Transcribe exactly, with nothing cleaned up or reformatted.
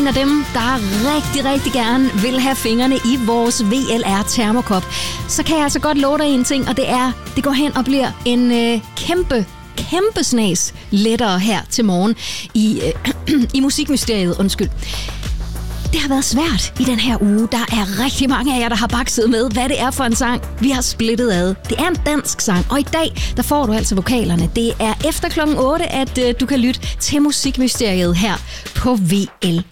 en af dem, der rigtig, rigtig gerne vil have fingrene i vores V L R termokop, så kan jeg altså godt love dig en ting, og det er, det går hen og bliver en øh, kæmpe, kæmpe snas lettere her til morgen i, øh, i musikmysteriet. Undskyld. Det har været svært i den her uge. Der er rigtig mange af jer, der har bakset med, hvad det er for en sang, vi har splittet ad. Det er en dansk sang, og i dag, der får du altså vokalerne. Det er efter klokken otte, at øh, du kan lytte til musikmysteriet her på V L